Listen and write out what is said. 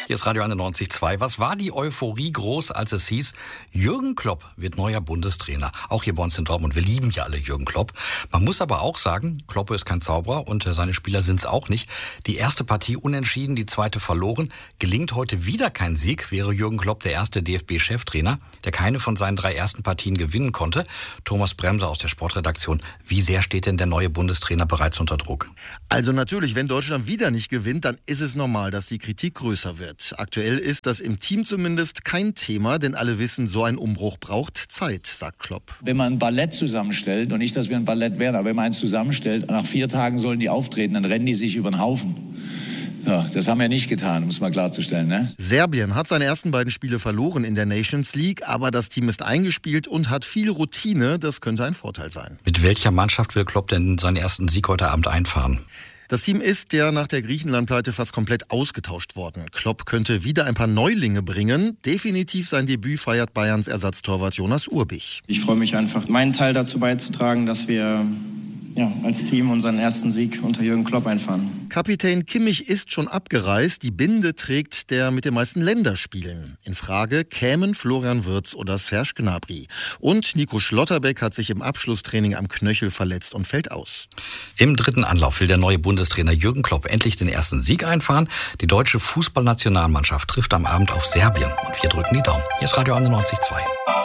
Hier ist Radio 91.2. Was war die Euphorie groß, als es hieß, Jürgen Klopp wird neuer Bundestrainer. Auch hier bei uns in Dortmund. Wir lieben ja alle Jürgen Klopp. Man muss aber auch sagen, Klopp ist kein Zauberer und seine Spieler sind es auch nicht. Die erste Partie unentschieden, die zweite verloren. Gelingt heute wieder kein Sieg, wäre Jürgen Klopp der erste DFB-Cheftrainer, der keine von seinen 3 ersten Partien gewinnen konnte. Thomas Bremser aus der Sportredaktion. Wie sehr steht denn der neue Bundestrainer bereits unter Druck? Also natürlich, wenn Deutschland wieder nicht gewinnt, dann ist es normal, dass die Kritik größer wird. Aktuell ist das im Team zumindest kein Thema, denn alle wissen, so ein Umbruch braucht Zeit, sagt Klopp. Wenn man ein Ballett zusammenstellt, und nicht, dass wir ein Ballett wären, aber wenn man eins zusammenstellt, nach 4 Tagen sollen die auftreten, dann rennen die sich über den Haufen. Ja, das haben wir nicht getan, um es mal klarzustellen, ne? Serbien hat seine ersten beiden Spiele verloren in der Nations League, aber das Team ist eingespielt und hat viel Routine. Das könnte ein Vorteil sein. Mit welcher Mannschaft will Klopp denn seinen ersten Sieg heute Abend einfahren? Das Team ist ja nach der Griechenland-Pleite fast komplett ausgetauscht worden. Klopp könnte wieder ein paar Neulinge bringen. Definitiv sein Debüt feiert Bayerns Ersatztorwart Jonas Urbich. Ich freue mich einfach, meinen Teil dazu beizutragen, dass wir als Team unseren ersten Sieg unter Jürgen Klopp einfahren. Kapitän Kimmich ist schon abgereist. Die Binde trägt der mit den meisten Länderspielen. In Frage kämen Florian Wirtz oder Serge Gnabry. Und Nico Schlotterbeck hat sich im Abschlusstraining am Knöchel verletzt und fällt aus. Im 3. Anlauf will der neue Bundestrainer Jürgen Klopp endlich den ersten Sieg einfahren. Die deutsche Fußballnationalmannschaft trifft am Abend auf Serbien. Und wir drücken die Daumen. Hier ist Radio 91.2.